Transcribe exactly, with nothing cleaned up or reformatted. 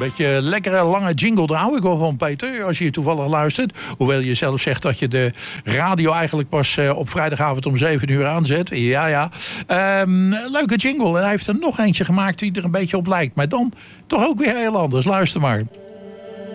Beetje lekkere lange jingle, daar hou ik wel van, Peter. Als je toevallig luistert. Hoewel je zelf zegt dat je de radio eigenlijk pas uh, op vrijdagavond om zeven uur aanzet. Ja, ja. Um, leuke jingle. En hij heeft er nog eentje gemaakt die er een beetje op lijkt. Maar dan toch ook weer heel anders. Luister maar.